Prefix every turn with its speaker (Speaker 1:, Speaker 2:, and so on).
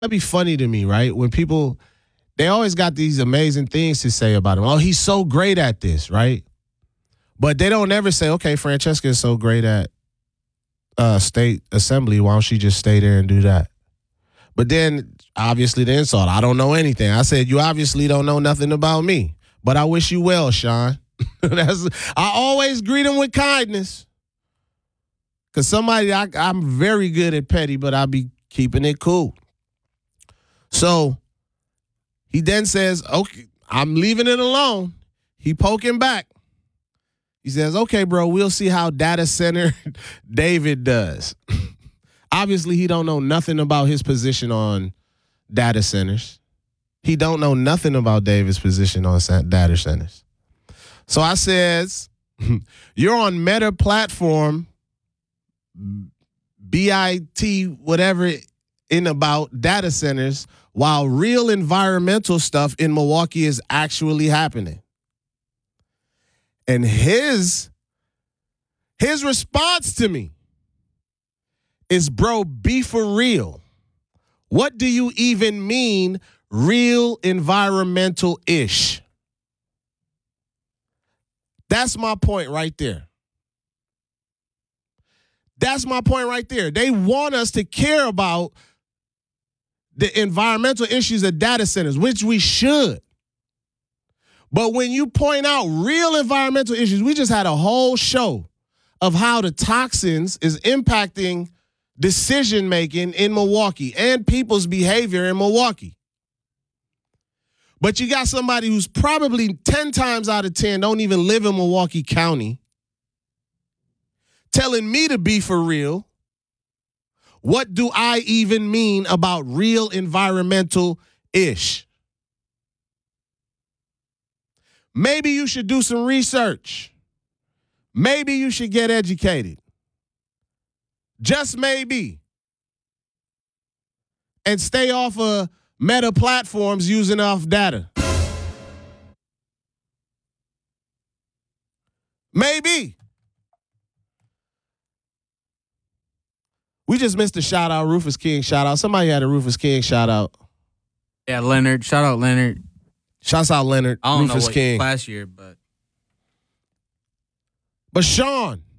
Speaker 1: That'd be funny to me, right? When people, they always got these amazing things to say about him. Oh, he's so great at this, right? But they don't ever say, okay, Francesca is so great at state assembly. Why don't she just stay there and do that? But then, obviously, the insult. I don't know anything. I said, you obviously don't know nothing about me. But I wish you well, Sean. I always greet him with kindness. Because somebody, I'm very good at petty, but I be keeping it cool. So he then says, okay, I'm leaving it alone. He poking back. He says, okay, bro, we'll see how data center David does. Obviously, he don't know nothing about his position on data centers. He don't know nothing about David's position on data centers. So I says, you're on Meta platform, BIT, whatever, in about data centers, while real environmental stuff in Milwaukee is actually happening. And his response to me is, bro, be for real. What do you even mean real environmental-ish? That's my point right there. That's my point right there. They want us to care about the environmental issues of data centers, which we should. But when you point out real environmental issues, we just had a whole show of how the toxins is impacting decision-making in Milwaukee and people's behavior in Milwaukee. But you got somebody who's probably 10 times out of 10 don't even live in Milwaukee County telling me to be for real. What do I even mean about real environmental-ish? Maybe you should do some research. Maybe you should get educated. Just maybe. And stay off of Meta platforms using off data. Maybe. We just missed a shout out, Rufus King shout out. Somebody had a Rufus King shout out.
Speaker 2: Yeah, Leonard. Shout out Leonard.
Speaker 1: Shouts out Leonard.
Speaker 2: I don't
Speaker 1: Rufus
Speaker 2: know what
Speaker 1: King.
Speaker 2: class year, but
Speaker 1: Sean,